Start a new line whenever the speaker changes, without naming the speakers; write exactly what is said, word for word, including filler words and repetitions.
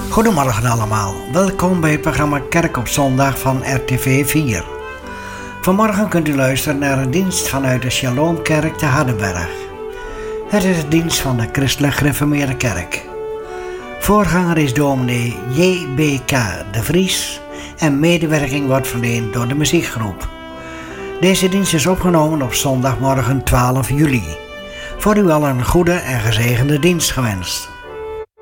Goedemorgen allemaal, welkom bij het programma Kerk op Zondag van R T V vier. Vanmorgen kunt u luisteren naar een dienst vanuit de Shalomkerk te Hardenberg. Het is de dienst van de Christelijk Gereformeerde Kerk. Voorganger is dominee J B K de Vries en medewerking wordt verleend door de muziekgroep. Deze dienst is opgenomen op zondagmorgen twaalf juli. Voor u al een goede en gezegende dienst gewenst.